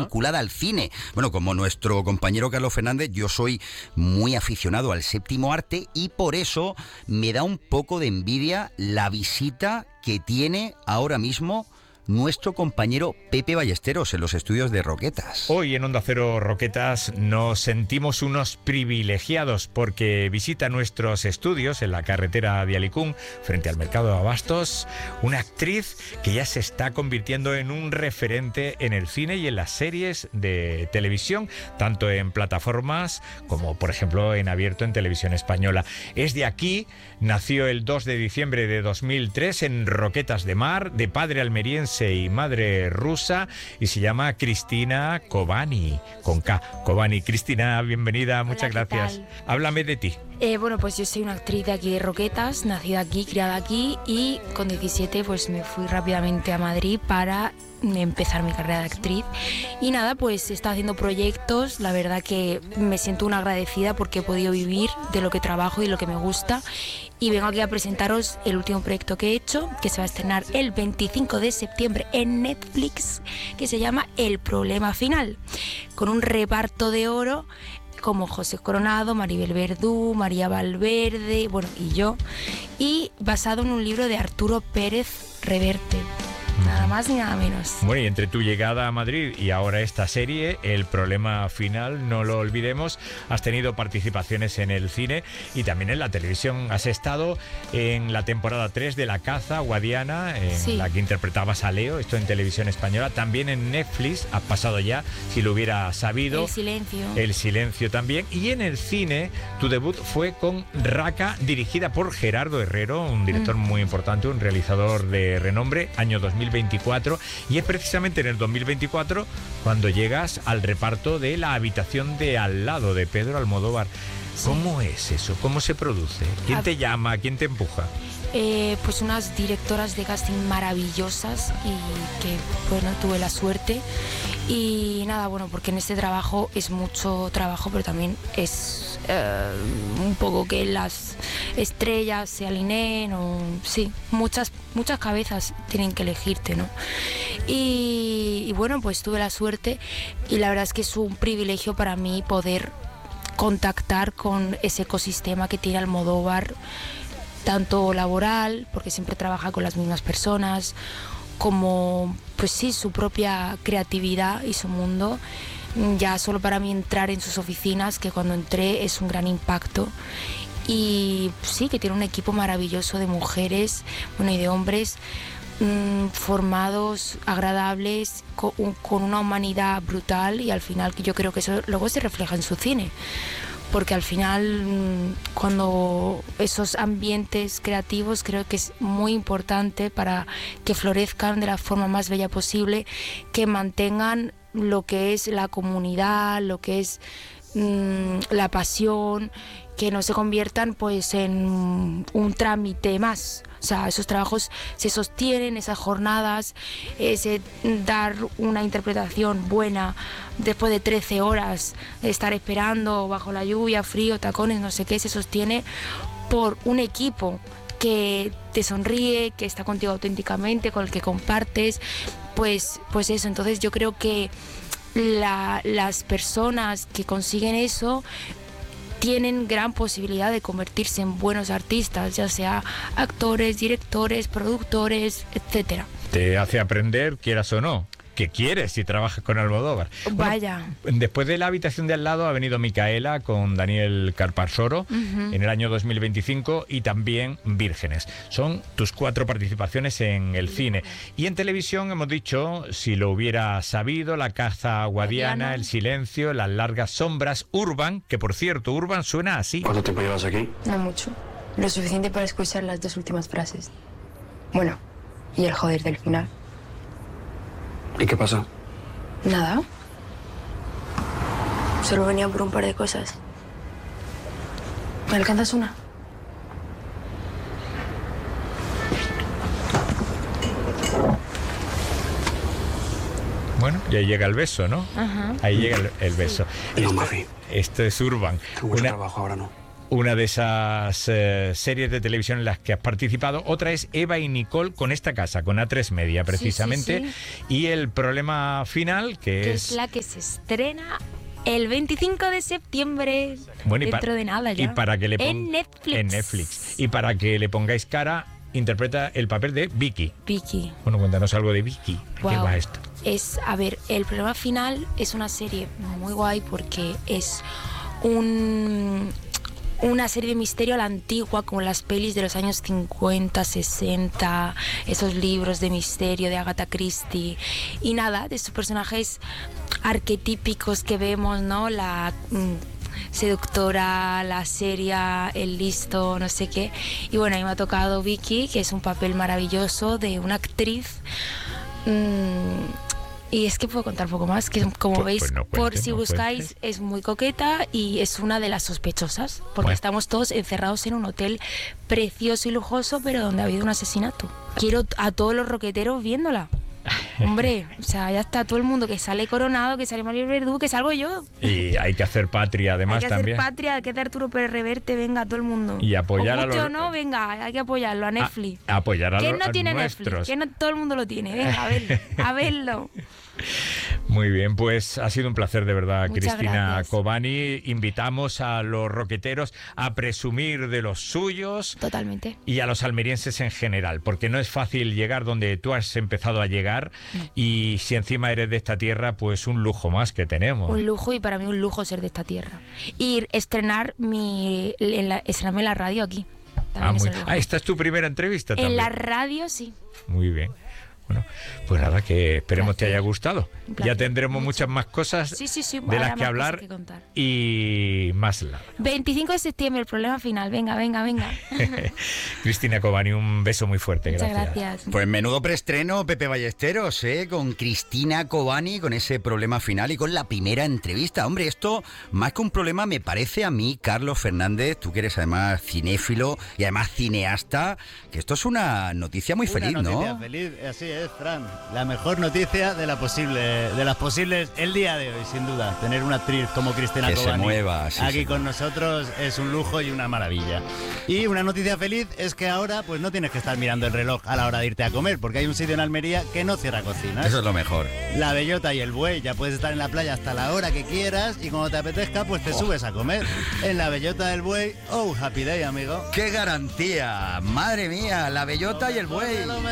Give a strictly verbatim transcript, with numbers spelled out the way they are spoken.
vinculada al cine. Bueno, como nuestro compañero Carlos Fernández, yo soy muy aficionado al séptimo arte y por eso me da un poco de envidia la visita que tiene ahora mismo nuestro compañero Pepe Ballesteros en los estudios de Roquetas. Hoy en Onda Cero Roquetas nos sentimos unos privilegiados porque visita nuestros estudios en la carretera de Alicún, frente al mercado de Abastos, una actriz que ya se está convirtiendo en un referente en el cine y en las series de televisión, tanto en plataformas como, por ejemplo, en abierto en Televisión Española. Es de aquí, nació el dos de diciembre de dos mil tres en Roquetas de Mar, de padre almeriense y madre rusa, y se llama Cristina Cobani, con K. Cobani. Cristina, bienvenida, muchas Hola, gracias. ¿qué tal? Háblame de ti. Eh, bueno, pues yo soy una actriz de aquí de Roquetas, nacida aquí, criada aquí, y con diecisiete pues me fui rápidamente a Madrid para empezar mi carrera de actriz. Y nada, pues he estado haciendo proyectos, la verdad que me siento una agradecida porque he podido vivir de lo que trabajo y lo que me gusta. Y vengo aquí a presentaros el último proyecto que he hecho, que se va a estrenar el veinticinco de septiembre en Netflix, que se llama El Problema Final, con un reparto de oro como José Coronado, Maribel Verdú, María Valverde, bueno, y yo, y basado en un libro de Arturo Pérez Reverte. Nada más ni nada menos. Bueno, y entre tu llegada a Madrid y ahora esta serie, El Problema Final, no lo olvidemos, has tenido participaciones en el cine y también en la televisión. Has estado en la temporada tres de La Caza Guadiana, en sí. la que interpretabas a Leo, esto en Televisión Española. También en Netflix, has pasado ya, si lo hubiera sabido. El Silencio. El Silencio también. Y en el cine, tu debut fue con Raka, dirigida por Gerardo Herrero, un director mm. muy importante, un realizador de renombre, año dos mil veinticuatro, y es precisamente en el dos mil veinticuatro cuando llegas al reparto de La habitación de al lado de Pedro Almodóvar. Sí. ¿Cómo es eso? ¿Cómo se produce? ¿Quién te llama? ¿Quién te empuja? Eh, pues unas directoras de casting maravillosas y que, bueno, tuve la suerte. Y nada, bueno, porque en este trabajo es mucho trabajo, pero también es eh, un poco que las estrellas se alineen, o sí, muchas, muchas cabezas tienen que elegirte, ¿no? Y, y bueno, pues tuve la suerte y la verdad es que es un privilegio para mí poder contactar con ese ecosistema que tiene Almodóvar, tanto laboral, porque siempre trabaja con las mismas personas, como, pues sí, su propia creatividad y su mundo. Ya solo para mí entrar en sus oficinas, que cuando entré es un gran impacto. Y sí, que tiene un equipo maravilloso de mujeres, bueno, y de hombres, mmm, formados, agradables, con, con una humanidad brutal, y al final yo creo que eso luego se refleja en su cine. Porque al final, cuando esos ambientes creativos, creo que es muy importante para que florezcan de la forma más bella posible, que mantengan lo que es la comunidad, lo que es mmm, la pasión, que no se conviertan pues en un trámite más. O sea, esos trabajos se sostienen, esas jornadas, ese dar una interpretación buena después de trece horas de estar esperando bajo la lluvia, frío, tacones, no sé qué, se sostiene por un equipo que te sonríe, que está contigo auténticamente, con el que compartes, pues, pues eso. Entonces yo creo que la, las personas que consiguen eso tienen gran posibilidad de convertirse en buenos artistas, ya sea actores, directores, productores, etcétera. Te hace aprender, quieras o no, que quieres si trabajas con Almodóvar. Vaya. Bueno, después de La habitación de al lado ha venido Micaela con Daniel Carparsoro uh-huh. en el año dos mil veinticinco, y también Vírgenes. Son tus cuatro participaciones en el cine. Y en televisión hemos dicho, si lo hubiera sabido, La Caza Guadiana, Guadiana. El Silencio, Las largas sombras, Urban, que por cierto, Urban suena así. ¿Cuánto tiempo llevas aquí? No mucho. Lo suficiente para escuchar las dos últimas frases. Bueno, y el joder del final. ¿Y qué pasa? Nada. Solo venía por un par de cosas. ¿Me alcanzas una? Bueno, y ahí llega el beso, ¿no? Ajá. Ahí llega el, el beso. No, Mafi. Esto es Urban. Tengo mucho Una... trabajo ahora, ¿no? una de esas eh, series de televisión en las que has participado. Otra es Eva y Nicole con esta casa, con A tres Media, precisamente. Sí, sí, sí. Y el problema final, que, Que es... es la que se estrena el veinticinco de septiembre, Bueno, y dentro pa- de nada ya. Y para que le pon- En Netflix. En Netflix. Y para que le pongáis cara, interpreta el papel de Vicky. Vicky. Bueno, cuéntanos algo de Vicky. ¿De qué Wow. va esto? Es, a ver, el problema final es una serie muy guay porque es un, una serie de misterio a la antigua, como las pelis de los años cincuenta, sesenta, esos libros de misterio de Agatha Christie. Y nada, de estos personajes arquetípicos que vemos, ¿no? La mm, seductora, la seria, el listo, no sé qué. Y bueno, a mí me ha tocado Vicky, que es un papel maravilloso de una actriz. mm, y es que puedo contar un poco más, que como Pues- veis, pues no por cuentes, si no buscáis, cuentes. es muy coqueta y es una de las sospechosas, porque Bueno. estamos todos encerrados en un hotel precioso y lujoso, pero donde ha habido un asesinato. Quiero a todos los roqueteros viéndola. Hombre, o sea, ya está todo el mundo que sale Coronado, que sale Mario Verdú, que salgo yo. Y hay que hacer patria, además, hay que también. hacer patria, hay que hacer Arturo Pérez Reverte, venga, todo el mundo. Y apoyar Os a guste los- o no, venga, hay que apoyarlo a Netflix. A- apoyar a ¿Quién los no tiene nuestros. Netflix? Que no todo el mundo lo tiene, venga, a verlo, a verlo. Muy bien, pues ha sido un placer de verdad, Muchas Cristina gracias. Cobani. Invitamos a los roqueteros a presumir de los suyos Totalmente. y a los almerienses en general, porque no es fácil llegar donde tú has empezado a llegar y si encima eres de esta tierra, pues un lujo más que tenemos. Un lujo y para mí un lujo ser de esta tierra. Y estrenar mi en la, estrenarme en la radio aquí. También Ah, es muy- un lujo. ah, esta es tu primera entrevista En también. la radio sí. Muy bien. Bueno, pues nada, que esperemos te Placer. haya gustado. Un placer, Ya tendremos mucho. muchas más cosas Sí, sí, sí, de habrá las más que cosas hablar que contar. y más la. veinticinco de septiembre, el problema final. Venga, venga, venga. Cristina Cobani, un beso muy fuerte. Muchas Gracias. gracias. Pues menudo preestreno, Pepe Ballesteros, ¿eh? Con Cristina Cobani, con ese problema final y con la primera entrevista. Hombre, esto, más que un problema, me parece a mí, Carlos Fernández, tú que eres además cinéfilo y además cineasta, que esto es una noticia muy feliz, Una noticia ¿no? feliz, así es, Fran. La mejor noticia de la posible, de las posibles el día de hoy, sin duda. Tener una actriz como Cristina Que se Cobani mueva, sí, aquí sí. con nosotros es un lujo y una maravilla. Y una noticia feliz es que ahora pues no tienes que estar mirando el reloj a la hora de irte a comer, porque hay un sitio en Almería que no cierra cocinas. Eso es lo mejor. La Bellota y el Buey, ya puedes estar en la playa hasta la hora que quieras y cuando te apetezca pues te subes a comer. En la Bellota del Buey, oh, happy day, amigo. ¡Qué garantía! ¡Madre mía! La bellota y el buey.